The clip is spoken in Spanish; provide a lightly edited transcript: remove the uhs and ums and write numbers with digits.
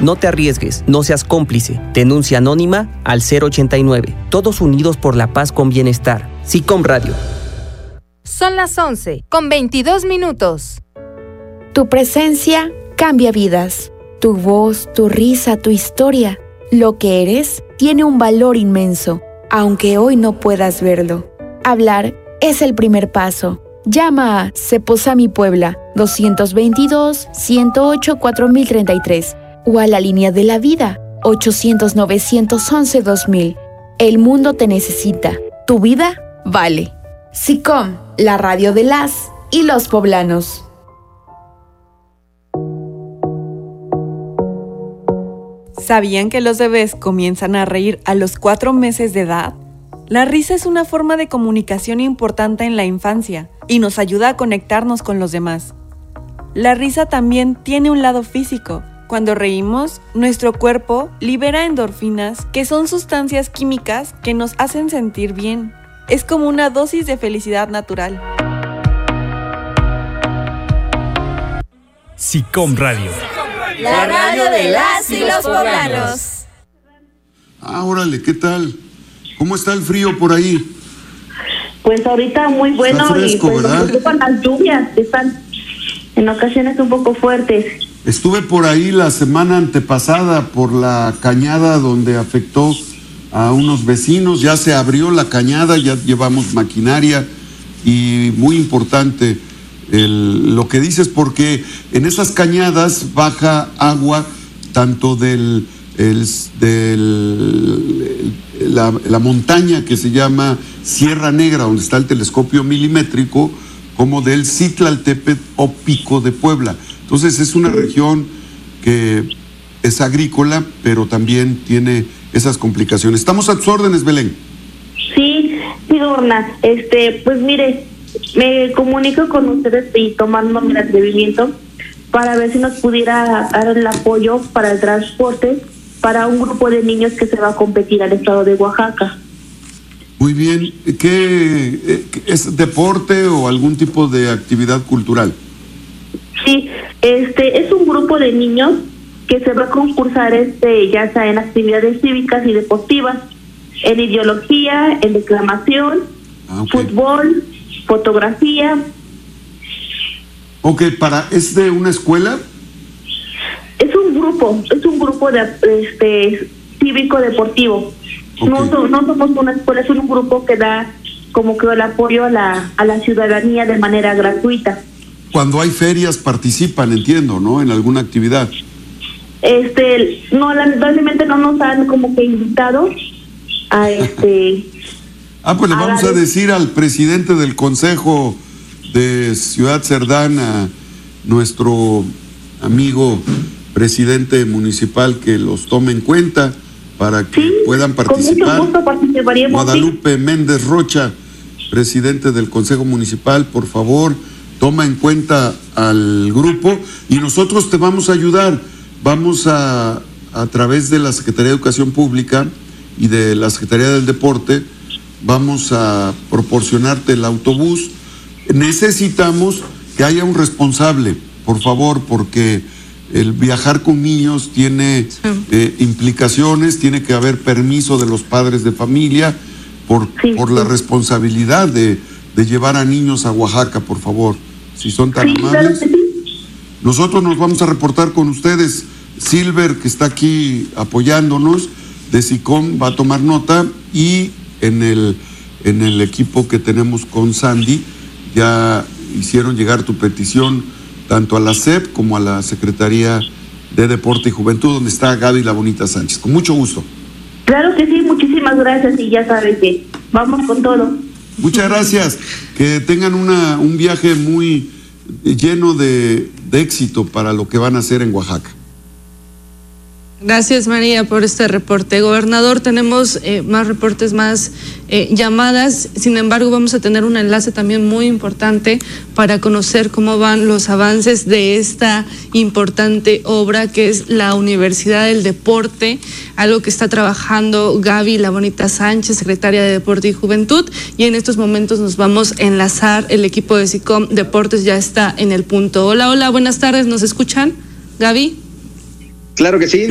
No te arriesgues, no seas cómplice. Denuncia anónima al 089. Todos unidos por la paz con bienestar. SICOM Radio. Son las 11:22. Tu presencia cambia vidas. Tu voz, tu risa, tu historia. Lo que eres tiene un valor inmenso, aunque hoy no puedas verlo. Hablar es el primer paso. Llama a Ceposami Puebla 222-108-4033 o a la línea de la vida 800-911-2000. El mundo te necesita. Tu vida vale. SICOM, la radio de las y los poblanos. ¿Sabían que los bebés comienzan a reír a los 4 meses de edad? La risa es una forma de comunicación importante en la infancia y nos ayuda a conectarnos con los demás. La risa también tiene un lado físico. Cuando reímos, nuestro cuerpo libera endorfinas, que son sustancias químicas que nos hacen sentir bien. Es como una dosis de felicidad natural. SICOM Radio. La radio de las y los poblanos. Órale, ¿qué tal? ¿Cómo está el frío por ahí? Pues ahorita muy bueno. Está fresco, y pues ¿verdad? nos preocupan las lluvias, están en ocasiones un poco fuertes. Estuve por ahí la semana antepasada por la cañada donde afectó a unos vecinos. Ya se abrió la cañada, ya llevamos maquinaria y muy importante lo que dices, porque en esas cañadas baja agua tanto la montaña que se llama Sierra Negra, donde está el telescopio milimétrico, como del Citlaltépetl o Pico de Puebla. Entonces es una región que es agrícola, pero también tiene esas complicaciones. Estamos a tus órdenes, Belén. Sí, Dorna, pues mire, me comunico con ustedes y tomándome el atrevimiento para ver si nos pudiera dar el apoyo para el transporte para un grupo de niños que se va a competir al estado de Oaxaca. Muy bien. ¿Qué es deporte o algún tipo de actividad cultural? Sí, es un grupo de niños que se va a concursar ya sea en actividades cívicas y deportivas, en ideología, en declamación, fútbol, fotografía. Ok, ¿es de una escuela? Es un grupo de cívico deportivo. Okay. No somos una escuela, es un grupo que da como que el apoyo a la ciudadanía de manera gratuita. Cuando hay ferias participan, entiendo, ¿no? En alguna actividad. No, lamentablemente no nos han como que invitado a pues le vamos a decir al presidente del Consejo de Ciudad Cerdán, a nuestro amigo presidente municipal, que los tome en cuenta para que puedan participar. Con mucho gusto participaríamos. Guadalupe Méndez Rocha, presidente del Consejo Municipal, por favor, toma en cuenta al grupo y nosotros te vamos a ayudar. Vamos a través de la Secretaría de Educación Pública y de la Secretaría del Deporte, vamos a proporcionarte el autobús. Necesitamos que haya un responsable, por favor, porque el viajar con niños tiene implicaciones, tiene que haber permiso de los padres de familia por la responsabilidad de llevar a niños a Oaxaca, por favor, si son tan amables. Claro que sí. Nosotros nos vamos a reportar con ustedes. Silver, que está aquí apoyándonos, de SICOM, va a tomar nota, y en el equipo que tenemos con Sandy ya hicieron llegar tu petición tanto a la SEP como a la Secretaría de Deporte y Juventud, donde está Gaby La Bonita Sánchez. Con mucho gusto. Claro que sí, muchísimas gracias, y ya sabes que vamos con todo. Muchas gracias, que tengan un viaje muy lleno de éxito para lo que van a hacer en Oaxaca. Gracias, María, por este reporte. Gobernador, tenemos más reportes, más llamadas. Sin embargo, vamos a tener un enlace también muy importante para conocer cómo van los avances de esta importante obra que es la Universidad del Deporte, algo que está trabajando Gaby La Bonita Sánchez, secretaria de Deporte y Juventud, y en estos momentos nos vamos a enlazar. El equipo de SICOM Deportes ya está en el punto. Hola, buenas tardes, ¿nos escuchan? Gaby. Claro que sí.